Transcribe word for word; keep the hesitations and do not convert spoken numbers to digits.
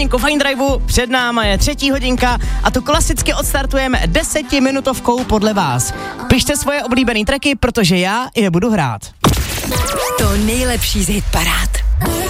Fajnko Fajn Driveu, před náma je třetí hodinka a to klasicky odstartujeme desetiminutovkou podle vás. Pište svoje oblíbený tracky, protože já je budu hrát. To nejlepší z hitparád.